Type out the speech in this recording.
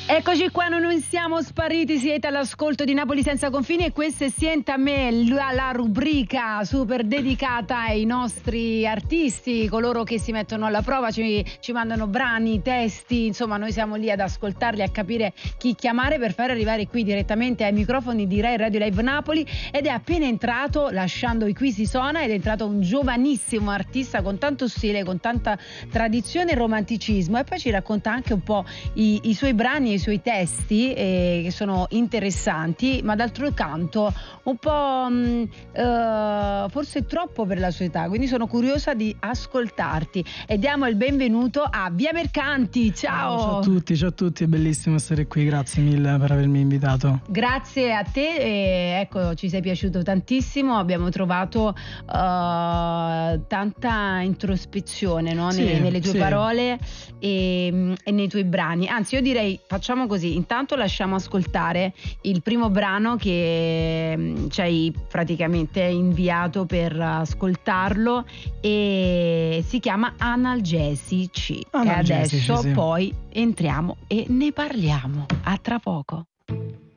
Eccoci qua, non siamo spariti, siete all'ascolto di Napoli Senza Confini e questa è Sienta Me, la rubrica super dedicata ai nostri artisti, coloro che si mettono alla prova, ci mandano brani, testi, insomma noi siamo lì ad ascoltarli, a capire chi chiamare per far arrivare qui direttamente ai microfoni di Rai Radio Live Napoli. Ed è appena entrato, lasciando i Qui si suona, ed è entrato un giovanissimo artista con tanto stile, con tanta tradizione e romanticismo, e poi ci racconta anche un po' i suoi brani e i suoi testi, che sono interessanti, ma d'altro canto un po' forse troppo per la sua età, quindi sono curiosa di ascoltarti e diamo il benvenuto a Via Mercanti. Ciao Ciao a tutti, è bellissimo essere qui, grazie mille per avermi invitato. Grazie a te, ecco, ci sei piaciuto tantissimo, abbiamo trovato tanta introspezione, no? Nelle tue parole e nei tuoi brani. Anzi, io direi facciamo così, intanto lasciamo ascoltare il primo brano che ci hai praticamente inviato per ascoltarlo, e si chiama Analgesici. E adesso poi entriamo e ne parliamo. A tra poco.